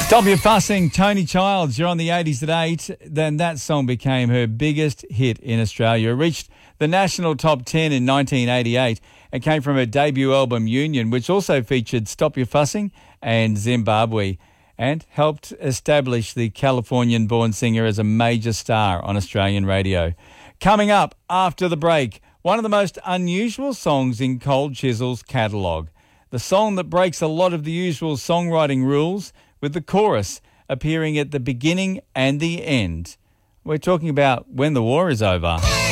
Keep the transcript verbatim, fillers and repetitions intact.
Stop Your Fussing, Tony Childs. You're on the eighties at eight. Then that song became her biggest hit in Australia. It reached the national top ten in nineteen eighty-eight and came from her debut album Union, which also featured Stop Your Fussing and Zimbabwe, and helped establish the Californian-born singer as a major star on Australian radio. Coming up after the break, one of the most unusual songs in Cold Chisel's catalogue. The song that breaks a lot of the usual songwriting rules, with the chorus appearing at the beginning and the end. We're talking about When the War Is Over.